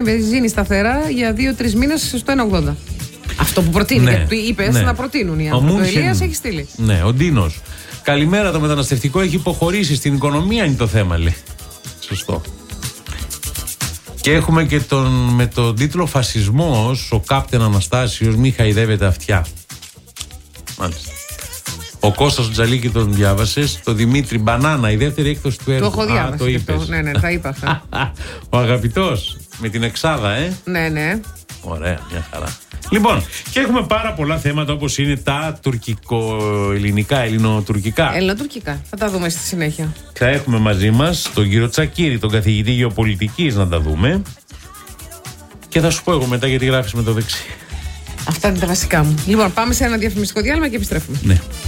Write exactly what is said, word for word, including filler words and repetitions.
βενζίνη σταθερά για δύο τρεις μήνες στο ένα ογδόντα. Αυτό που προτείνει, Ναι, γιατί του είπες ναι. να προτείνουν οι άνθρωποι. Ο Ηλίας έχει στείλει. Ναι, ο Ντίνος. Καλημέρα, το μεταναστευτικό έχει υποχωρήσει στην οικονομία, είναι το θέμα, λέει. Σωστό. Και έχουμε και τον, με τον τίτλο Φασισμός, ο Κάπτεν Αναστάσιος μη χαϊδεύεται αυτιά. Μάλιστα. Ο Κώστας Τζαλίκη τον διάβασες. Το Δημήτρη Μπανάνα, η δεύτερη έκδοση του έργου. Το έχω διάβασει. Α, το είπες. Ναι, ναι, τα είπα αυτά. Ο αγαπητός, με την εξάδα, ε. Ναι, ναι. Ωραία, μια χαρά. Λοιπόν, και έχουμε πάρα πολλά θέματα όπως είναι τα τουρκικο-ελληνικά, ελληνοτουρκικά. Ελληνοτουρκικά. Θα τα δούμε στη συνέχεια. Θα έχουμε μαζί μας τον κύριο Τσακίρη, τον καθηγητή γεωπολιτικής, να τα δούμε. Και θα σου πω εγώ μετά γιατί γράφεις με το δεξί. Αυτά είναι τα βασικά μου. Λοιπόν, πάμε σε ένα διαφημιστικό διάλειμμα και επιστρέφουμε. Ναι.